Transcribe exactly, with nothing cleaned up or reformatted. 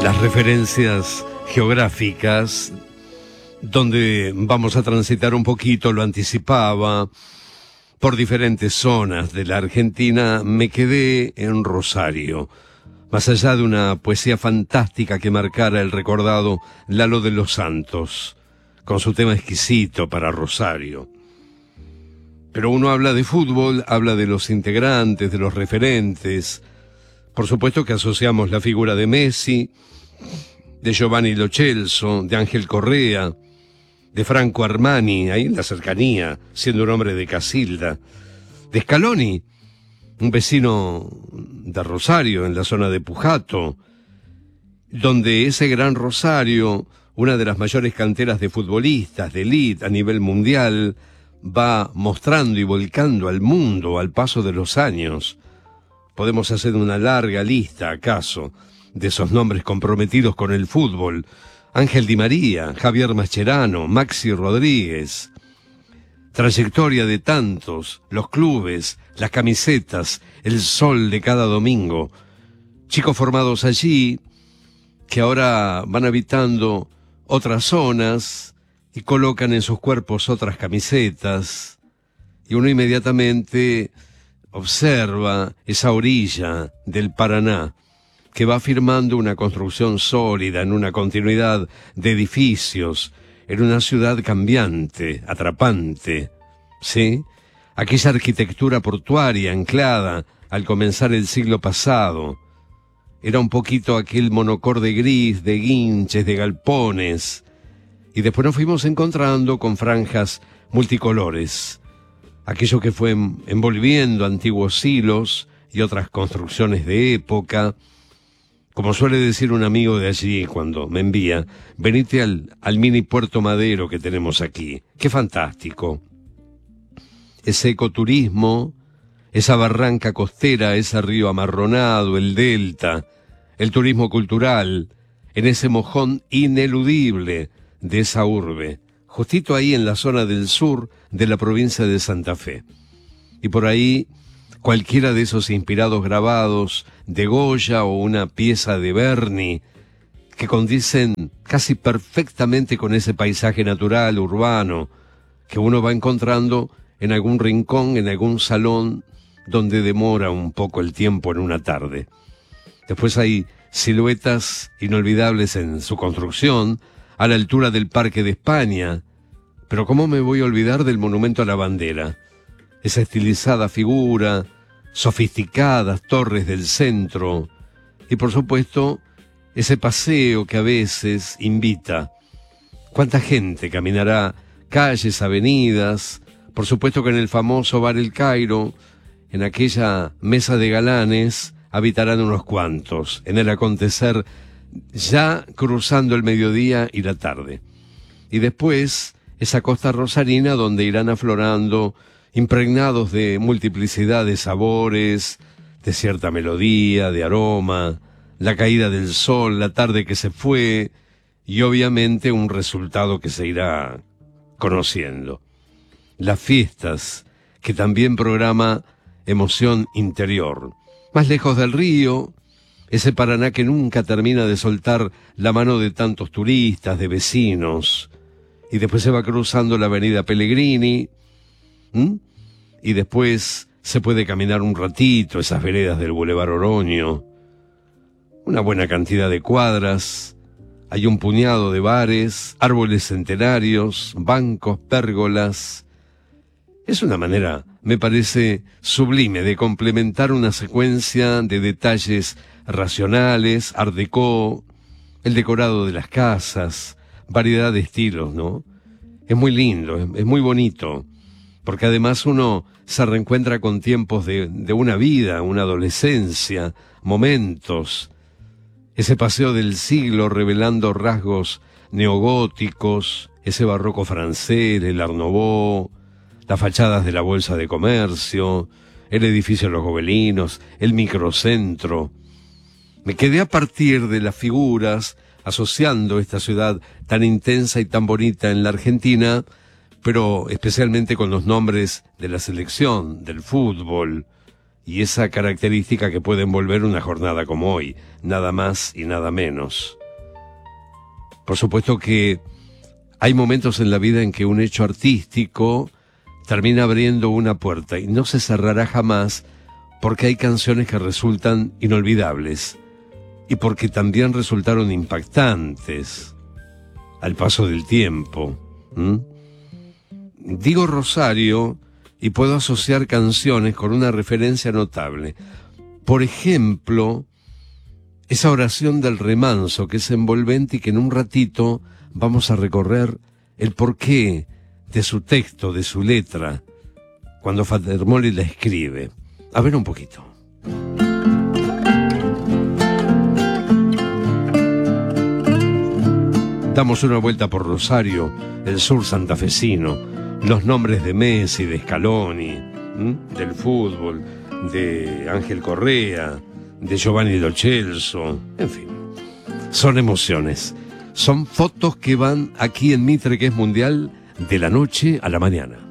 las referencias geográficas, donde vamos a transitar un poquito, lo anticipaba, por diferentes zonas de la Argentina. Me quedé en Rosario, más allá de una poesía fantástica que marcara el recordado Lalo de los Santos, con su tema exquisito para Rosario. Pero uno habla de fútbol, habla de los integrantes, de los referentes. Por supuesto que asociamos la figura de Messi, de Giovanni Lo Celso, de Ángel Correa, de Franco Armani, ahí en la cercanía, siendo un hombre de Casilda, de Scaloni, un vecino de Rosario, en la zona de Pujato, donde ese gran Rosario, una de las mayores canteras de futbolistas de élite a nivel mundial, va mostrando y volcando al mundo al paso de los años. Podemos hacer una larga lista, acaso, de esos nombres comprometidos con el fútbol: Ángel Di María, Javier Mascherano, Maxi Rodríguez. Trayectoria de tantos, los clubes, las camisetas, el sol de cada domingo. Chicos formados allí, que ahora van habitando otras zonas y colocan en sus cuerpos otras camisetas, y uno inmediatamente observa esa orilla del Paraná, que va firmando una construcción sólida en una continuidad de edificios, en una ciudad cambiante, atrapante, ¿sí? Aquella arquitectura portuaria anclada al comenzar el siglo pasado. Era un poquito aquel monocorde gris de guinches, de galpones, y después nos fuimos encontrando con franjas multicolores, aquello que fue envolviendo antiguos silos y otras construcciones de época. Como suele decir un amigo de allí cuando me envía: venite al, al mini Puerto Madero que tenemos aquí. ¡Qué fantástico! Ese ecoturismo, esa barranca costera, ese río amarronado, el delta, el turismo cultural, en ese mojón ineludible de esa urbe, justito ahí en la zona del sur de la provincia de Santa Fe. Y por ahí, cualquiera de esos inspirados grabados de Goya o una pieza de Berni, que condicen casi perfectamente con ese paisaje natural, urbano, que uno va encontrando en algún rincón, en algún salón, donde demora un poco el tiempo en una tarde. Después hay siluetas inolvidables en su construcción, a la altura del Parque de España. Pero ¿cómo me voy a olvidar del Monumento a la Bandera? Esa estilizada figura, sofisticadas torres del centro, y por supuesto ese paseo que a veces invita. ¿Cuánta gente caminará calles, avenidas? Por supuesto que en el famoso Bar El Cairo, en aquella mesa de galanes, habitarán unos cuantos, en el acontecer ya cruzando el mediodía y la tarde. Y después esa costa rosarina donde irán aflorando, impregnados de multiplicidad de sabores, de cierta melodía, de aroma, la caída del sol, la tarde que se fue, y obviamente un resultado que se irá conociendo. Las fiestas, que también programa emoción interior. Más lejos del río, ese Paraná que nunca termina de soltar la mano de tantos turistas, de vecinos, y después se va cruzando la avenida Pellegrini, ¿Mm? y después se puede caminar un ratito esas veredas del Boulevard Oroño, una buena cantidad de cuadras, hay un puñado de bares, árboles centenarios, bancos, pérgolas. Es una manera, me parece, sublime de complementar una secuencia de detalles racionales, art déco, el decorado de las casas, variedad de estilos, ¿no? Es muy lindo, es, es muy bonito, porque además uno se reencuentra con tiempos de, de una vida, una adolescencia, momentos, ese paseo del siglo revelando rasgos neogóticos, ese barroco francés, el Art Nouveau, las fachadas de la Bolsa de Comercio, el edificio de los Gobelinos, el microcentro. Me quedé a partir de las figuras, asociando esta ciudad tan intensa y tan bonita en la Argentina, pero especialmente con los nombres de la selección, del fútbol, y esa característica que puede envolver una jornada como hoy, nada más y nada menos. Por supuesto que hay momentos en la vida en que un hecho artístico termina abriendo una puerta y no se cerrará jamás, porque hay canciones que resultan inolvidables y porque también resultaron impactantes al paso del tiempo. ¿Mm? Digo Rosario y puedo asociar canciones con una referencia notable. Por ejemplo, esa oración del remanso que es envolvente y que en un ratito vamos a recorrer el porqué de su texto, de su letra, cuando Fandermoli la escribe. A ver un poquito. Damos una vuelta por Rosario, el sur santafesino, los nombres de Messi, de Scaloni, ¿m? del fútbol, de Ángel Correa, de Giovanni Lo Celso, en fin. Son emociones, son fotos que van aquí en Mitre, que es mundial, de la noche a la mañana.